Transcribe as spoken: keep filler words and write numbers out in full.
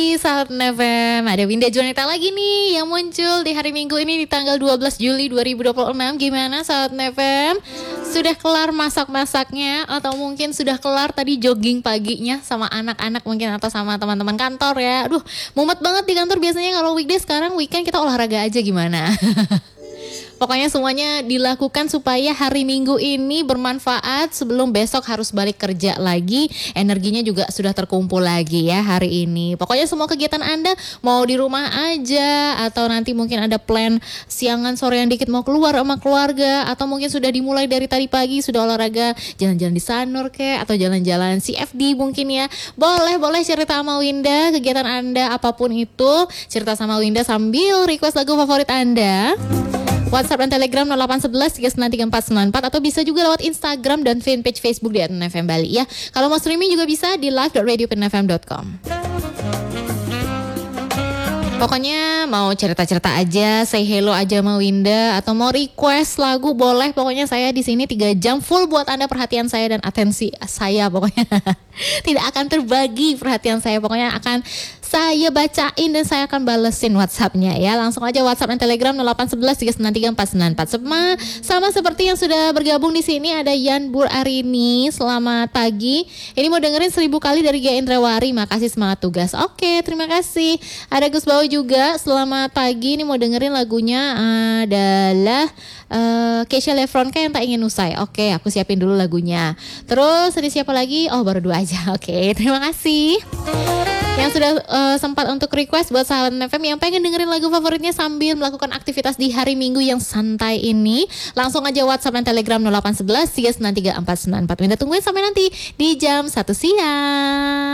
Sahabat N F M, ada Winda Juanita lagi nih yang muncul di hari Minggu ini di tanggal dua belas Juli dua ribu dua puluh enam. Gimana sahabat N F M? Sudah kelar masak-masaknya atau mungkin sudah kelar tadi jogging paginya sama anak-anak mungkin atau sama teman-teman kantor ya. Aduh, mumet banget di kantor biasanya kalau weekday, sekarang weekend kita olahraga aja gimana? Pokoknya semuanya dilakukan supaya hari Minggu ini bermanfaat sebelum besok harus balik kerja lagi. Energinya juga sudah terkumpul lagi ya hari ini. Pokoknya semua kegiatan Anda mau di rumah aja atau nanti mungkin ada plan siangan sorean dikit mau keluar sama keluarga, atau mungkin sudah dimulai dari tadi pagi sudah olahraga, jalan-jalan di Sanur kek atau jalan-jalan C F D mungkin ya. Boleh boleh cerita sama Winda kegiatan Anda apapun itu, cerita sama Winda sambil request lagu favorit Anda. WhatsApp dan Telegram nol delapan satu satu tiga sembilan tiga empat sembilan empat atau bisa juga lewat Instagram dan fanpage Facebook di N F M Bali ya. Kalau mau streaming juga bisa di live dot radio n f m dot com. Pokoknya mau cerita-cerita aja, say hello aja sama Winda atau mau request lagu boleh. Pokoknya saya di sini tiga jam full buat Anda, perhatian saya dan atensi saya pokoknya. Tidak akan terbagi perhatian saya, pokoknya akan saya bacain dan saya akan balesin WhatsApp-nya ya. Langsung aja WhatsApp dan Telegram nol delapan satu satu tiga sembilan tiga empat sembilan empat. Sama, sama seperti yang sudah bergabung di sini ada Yan Bur Arini. Selamat pagi. Ini mau dengerin seribu kali dari Gia Indrawari. Makasih, semangat tugas. Oke, terima kasih. Ada Gus Bau juga. Selamat pagi. Ini mau dengerin lagunya adalah uh, Keisha Lefronka yang tak ingin usai. Oke, aku siapin dulu lagunya. Terus ada siapa lagi? Oh, baru dua aja. Oke, terima kasih yang sudah uh, sempat untuk request buat sahabat N F M yang pengen dengerin lagu favoritnya sambil melakukan aktivitas di hari Minggu yang santai ini. Langsung aja WhatsApp dan Telegram nol delapan satu satu tiga sembilan tiga empat sembilan empat. Winda tungguin sampai nanti di jam satu siang.